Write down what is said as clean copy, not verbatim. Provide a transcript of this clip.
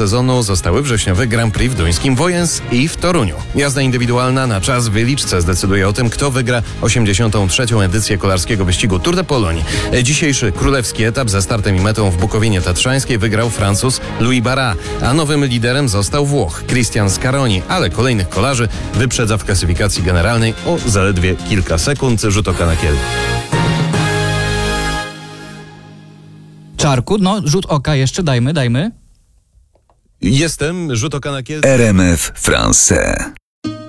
sezonu zostały wrześniowy Grand Prix w duńskim Wojens i w Toruniu. Jazda indywidualna na czas w wyliczce zdecyduje o tym, kto wygra 83. edycję kolarskiego wyścigu Tour de Pologne. Dzisiejszy królewski etap ze startem i metą w Bukowinie Tatrzańskiej wygrał Francuz Louis Barra, a nowym liderem został Włoch Cristian Scaroni, ale kolejnych kolarzy wyprzedza w klasyfikacji generalnej o zaledwie kilka sekund. Rzut oka na kiel. Czarku, rzut oka jeszcze dajmy. Jestem, rzut oka na kiel. RMF France.